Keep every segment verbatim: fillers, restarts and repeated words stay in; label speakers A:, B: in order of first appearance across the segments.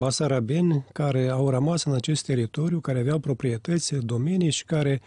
A: basarabeni care au rămas în acest teritoriu, care aveau proprietăți, domenii și care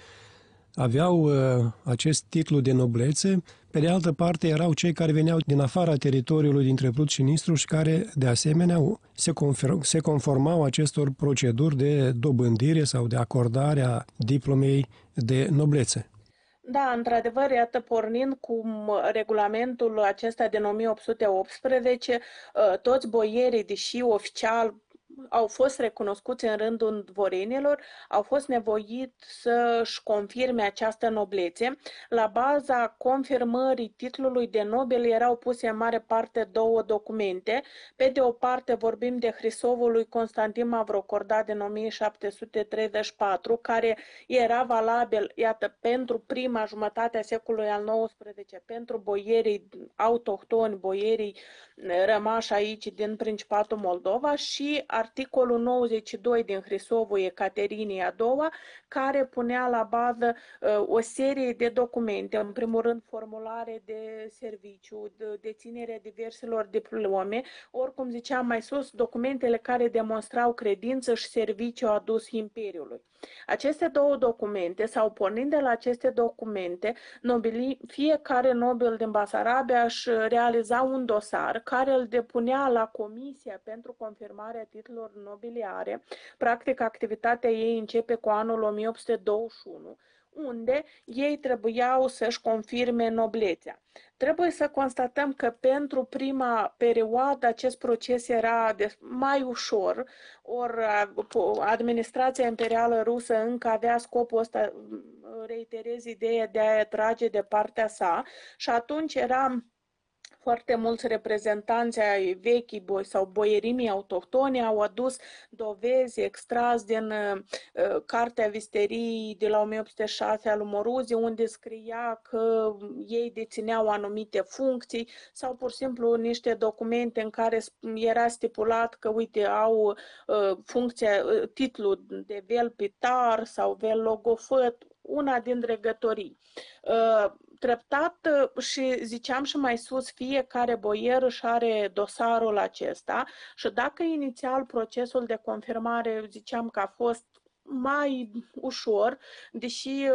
A: aveau uh, acest titlu de noblețe. Pe de altă parte, erau cei care veneau din afara teritoriului dintre Prut și Nistru și care, de asemenea, se, conform, se conformau acestor proceduri de dobândire sau de acordare a diplomei de noblețe.
B: Da, într-adevăr, iată, pornind cu regulamentul acesta din o mie opt sute optsprezece, toți boierii, deși oficial au fost recunoscuți în rândul dvorenilor, au fost nevoiți să-și confirme această noblețe. La baza confirmării titlului de nobel erau puse în mare parte două documente. Pe de o parte vorbim de Hrisovul lui Constantin Mavrocordat din o mie șapte sute treizeci și patru, care era valabil, iată, pentru prima jumătate a secolului al nouăsprezecelea, pentru boierii autohtoni, boierii rămași aici din Principatul Moldova, și articolul nouăzeci și doi din Hrisovul Ecaterinei a doua, care punea la bază uh, o serie de documente, în primul rând formulare de serviciu, de deținerea diverselor diplome, oricum ziceam mai sus, documentele care demonstrau credință și serviciu adus Imperiului. Aceste două documente, sau pornind de la aceste documente, nobili, fiecare nobil din Basarabia își realiza un dosar care îl depunea la Comisia pentru confirmarea titlurilor nobiliare. Practic, activitatea ei începe cu anul o mie opt sute douăzeci și unu, unde ei trebuiau să-și confirme noblețea. Trebuie să constatăm că pentru prima perioadă acest proces era mai ușor, ori administrația imperială rusă încă avea scopul ăsta, reiterez ideea de a atrage de partea sa, și atunci era foarte mulți reprezentanți ai vechii boi sau boierimii autohtone au adus dovezi extras din uh, Cartea Visterii de la o mie opt sute șase al lui Moruzi, unde scria că ei dețineau anumite funcții, sau pur și simplu niște documente în care era stipulat că, uite, au uh, funcția, uh, titlul de vel pitar sau vel logofăt, una din dregătorii. Uh, Treptat, și ziceam și mai sus, fiecare boier își are dosarul acesta, și dacă inițial procesul de confirmare ziceam că a fost mai ușor, deși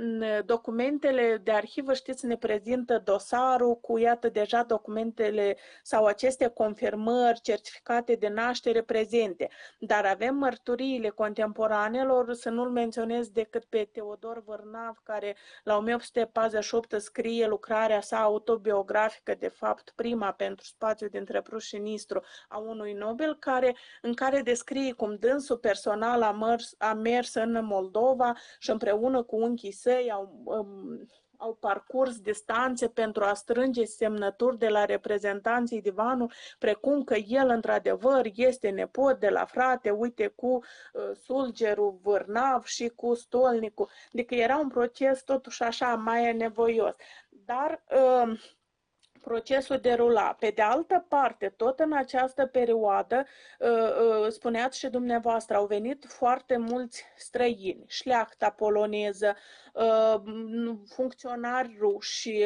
B: documentele de arhivă, știți, ne prezintă dosarul cu, iată, deja documentele sau aceste confirmări, certificate de naștere prezente, dar avem mărturiile contemporanelor, să nu-l menționez decât pe Teodor Vârnav, care la o mie opt sute patruzeci și opt scrie lucrarea sa autobiografică, de fapt prima pentru spațiu dintre Prus și Nistru a unui nobil, care, în care descrie cum dânsul personal a mers, a mers în Moldova și împreună cu unchii săi au, um, au parcurs distanțe pentru a strânge semnături de la reprezentanții divanului, precum că el într-adevăr este nepot de la frate, uite, cu uh, Sulgerul Vârnav și cu Stolnicul. Adică era un proces totuși așa mai nevoios. Dar uh, procesul derula. Pe de altă parte, tot în această perioadă, spuneați și dumneavoastră, au venit foarte mulți străini, șleachta poloneză, funcționari ruși,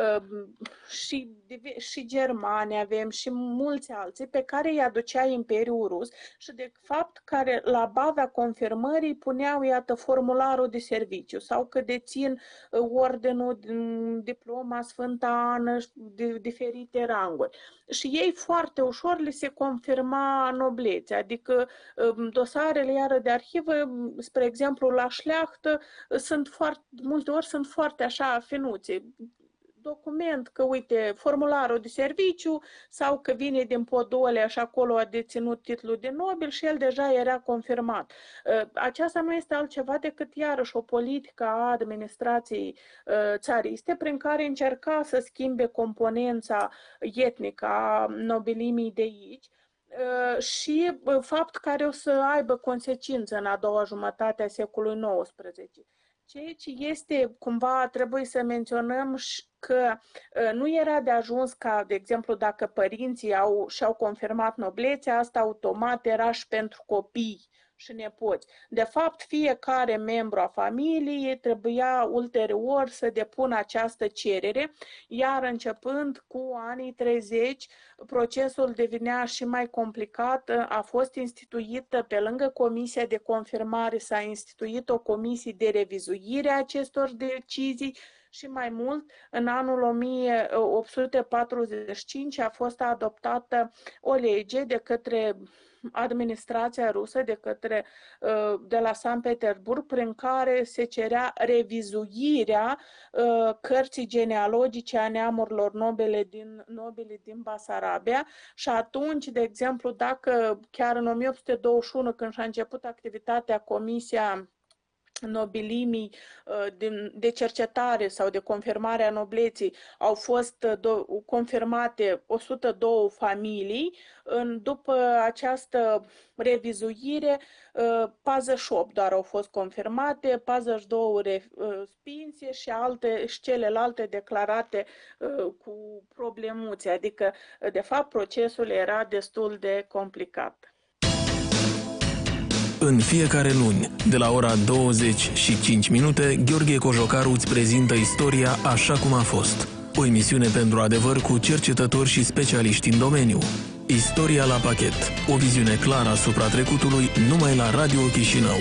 B: și, și germani avem și mulți alții pe care îi aducea Imperiul Rus și, de fapt, care la baza confirmării puneau, iată, formularul de serviciu sau că dețin ordenul, diploma Sfânta Ană, de diferite ranguri. Și ei foarte ușor li se confirma noblețea, adică dosarele iară de arhivă, spre exemplu la șleachtă, sunt foarte, multe ori sunt foarte așa finuțe. Document că, uite, formularul de serviciu sau că vine din Podolea și acolo a deținut titlul de nobil și el deja era confirmat. Aceasta nu este altceva decât iarăși o politică a administrației țariste prin care încerca să schimbe componența etnică a nobilimii de aici, și fapt care o să aibă consecință în a doua jumătate a secolului nouăsprezece. Ceea ce este, cumva, trebuie să menționăm că nu era de ajuns ca, de exemplu, dacă părinții au, și-au confirmat noblețea, asta automat era și pentru copii și nepoți. De fapt, fiecare membru a familiei trebuia ulterior să depună această cerere, iar începând cu anii treizeci, procesul devenea și mai complicat. A fost instituită, pe lângă comisia de confirmare, s-a instituit o comisie de revizuire a acestor decizii și mai mult, în anul o mie opt sute patruzeci și cinci a fost adoptată o lege de către administrația rusă, de către de la Sankt Petersburg, prin care se cerea revizuirea cărții genealogice a neamurilor nobile din, nobile din Basarabia și atunci, de exemplu, dacă chiar în o mie opt sute douăzeci și unu, când și-a început activitatea Comisia nobilimii de cercetare sau de confirmare a nobleții, au fost confirmate o sută doi familii. După această revizuire, patruzeci și opt doar au fost confirmate, patruzeci și doi respinse și, alte, și celelalte declarate cu problemuțe. Adică, de fapt, procesul era destul de complicat.
C: În fiecare luni, de la ora douăzeci și cinci minute, Gheorghe Cojocaru îți prezintă istoria așa cum a fost. O emisiune pentru adevăr cu cercetători și specialiști în domeniu. Istoria la pachet. O viziune clară asupra trecutului numai la Radio Chișinău.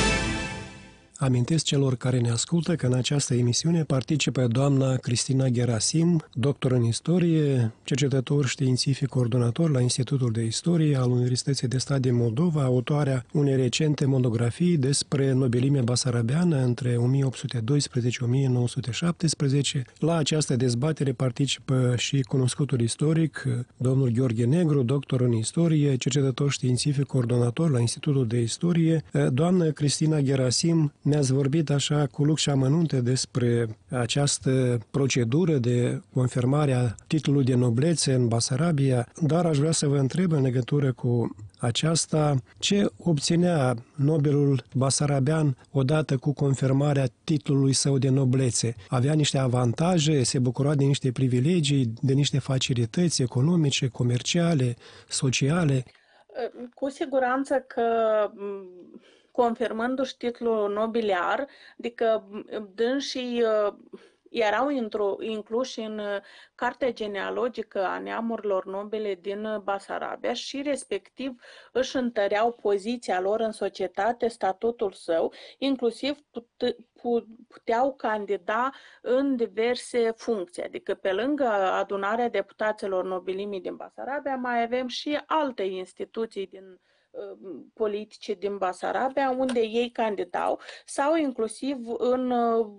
A: Amintesc celor care ne ascultă că în această emisiune participă doamna Cristina Gerasim, doctor în istorie, cercetător științific coordonator la Institutul de Istorie al Universității de Stat din Moldova, autoarea unei recente monografii despre nobilimea basarabeană între o mie opt sute doisprezece - o mie nouă sute șaptesprezece. La această dezbatere participă și cunoscutul istoric, domnul Gheorghe Negru, doctor în istorie, cercetător științific coordonator la Institutul de Istorie. Doamna Cristina Gerasim, ne-ați vorbit așa cu lux și amănunte despre această procedură de confirmare a titlului de noblețe în Basarabia, dar aș vrea să vă întreb în legătură cu aceasta, ce obținea nobelul basarabean odată cu confirmarea titlului său de noblețe? Avea niște avantaje, se bucura de niște privilegii, de niște facilități economice, comerciale, sociale?
B: Cu siguranță că confirmându-și titlul nobiliar, adică dânsii erau incluși în cartea genealogică a neamurilor nobile din Basarabia și respectiv își întăreau poziția lor în societate, statutul său, inclusiv puteau candida în diverse funcții. Adică pe lângă adunarea deputaților nobilimii din Basarabia mai avem și alte instituții din politice din Basarabia, unde ei candidau, sau inclusiv în,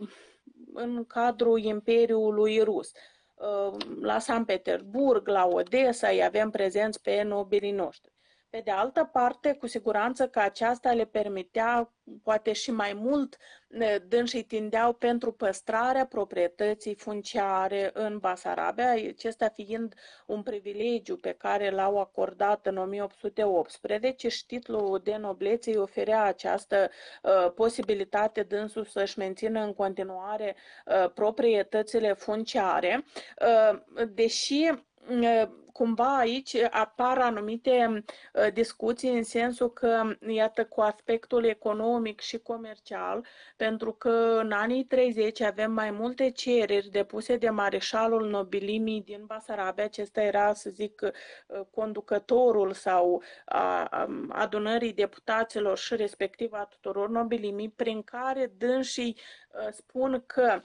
B: în cadrul Imperiului Rus. La Sankt Petersburg, la Odessa, îi avem prezenți pe nobilii noștri. Pe de altă parte, cu siguranță că aceasta le permitea, poate și mai mult, dânsii tindeau pentru păstrarea proprietății funciare în Basarabia, acesta fiind un privilegiu pe care l-au acordat în o mie opt sute optsprezece și titlul de noblețe îi oferea această uh, posibilitate dânsul să-și mențină în continuare uh, proprietățile funciare, uh, deși cumva aici apar anumite discuții în sensul că, iată, cu aspectul economic și comercial, pentru că în anii treizeci avem mai multe cereri depuse de mareșalul nobilimii din Basarabia, acesta era, să zic, conducătorul sau a adunării deputaților și respectiv a tuturor nobilimii, prin care dânsii spun că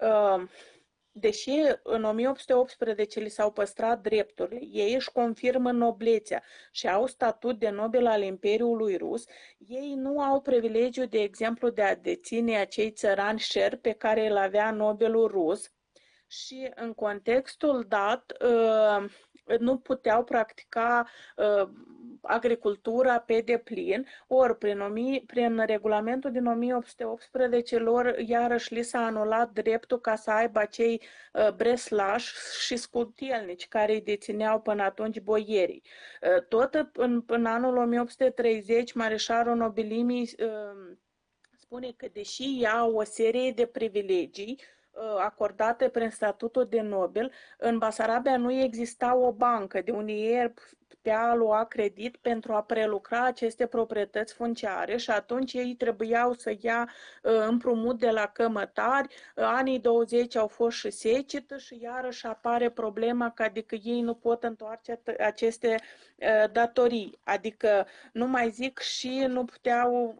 B: deși în o mie opt sute optsprezece li s-au păstrat drepturile, ei își confirmă noblețea și au statut de nobel al Imperiului Rus, ei nu au privilegiu, de exemplu, de a deține acei țărani șerpi pe care îl avea nobelul rus și în contextul dat nu puteau practica agricultura pe deplin, ori prin, prin regulamentul din o mie opt sute optsprezece lor iarăși li s-a anulat dreptul ca să aibă acei uh, breslași și scultielnici care îi dețineau până atunci boierii. Uh, tot în, în anul o mie opt sute treizeci, mareșalul nobilimii uh, spune că deși ia o serie de privilegii, acordate prin statutul de nobil. În Basarabia nu exista o bancă de unde ei putea lua credit pentru a prelucra aceste proprietăți funciare și atunci ei trebuiau să ia împrumut de la cămătari. Anii douăzeci au fost și secetă și iarăși apare problema că adică ei nu pot întoarce aceste datorii. Adică nu mai zic și nu puteau